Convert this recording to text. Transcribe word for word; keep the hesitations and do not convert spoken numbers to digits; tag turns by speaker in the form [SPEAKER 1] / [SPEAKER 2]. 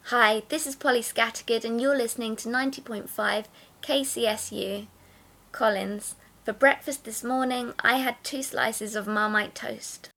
[SPEAKER 1] Hi, this is Polly Scattergood and you're listening to ninety point five K C S U. Collins. For breakfast this morning, I had two slices of Marmite toast.